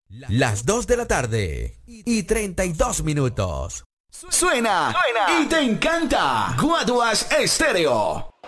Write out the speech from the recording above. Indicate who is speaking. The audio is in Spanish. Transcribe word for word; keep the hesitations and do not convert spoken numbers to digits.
Speaker 1: Las dos de la tarde y treinta y dos minutos.
Speaker 2: Suena, Suena y te encanta. Guaduas Estéreo.